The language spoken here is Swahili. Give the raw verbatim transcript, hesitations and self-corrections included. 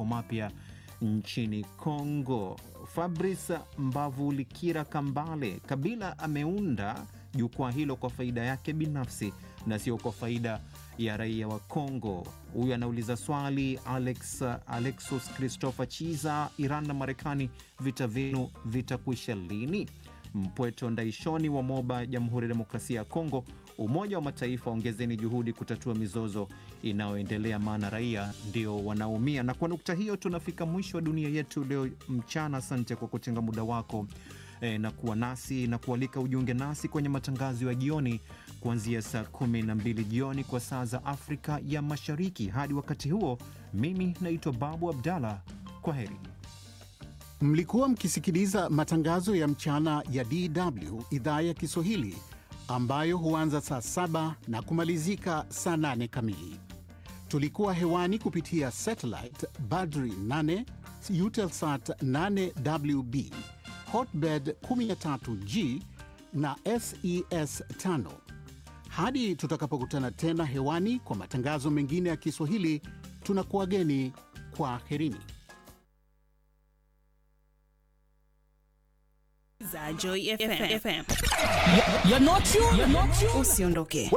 mapya nchini Kongo. Fabrice Mbavulikira Kambale: Kabila ameunda jukwaa hilo kwa faida yake binafsi na sio kwa faida ya raia wa Kongo. Huyu anauliza swali. Alex Alexus Christopher Chiza: Iran na Marekani, vita vinu vitakwisha lini? Mpweto Ndaishoni wa Moba, Jamhuri ya Demokrasia ya Kongo: Umoja wa Mataifa, ongezeni juhudi kutatua mizozo inayoendelea, maana raia ndio wanaumia. Na kwa nukta hiyo tunafika mwisho wa dunia yetu leo mchana. Asante kwa kutenga muda wako e, na kuwa nasi na kualika ujiunge nasi kwenye matangazo ya jioni kuanzia saa kumi na mbili jioni kwa saa za Afrika ya Mashariki. Hadi wakati huo, mimi naitwa Babu Abdalla. Kwa heri. Mlikuwa mkisikiliza matangazo ya mchana ya D W idhaa ya Kiswahili, ambayo huanza saa saba na kumalizika saa nane kamili. Tulikuwa hewani kupitia satellite Badri nane, Eutelsat nane W B, Hotbird kumi na tatu G na S E S tano. Hadi tutakapokutana tena hewani kwa matangazo mengine ya Kiswahili, tunakuageni kwa herini. Za Joy F M. You're not you, you're not you. Usiondoke.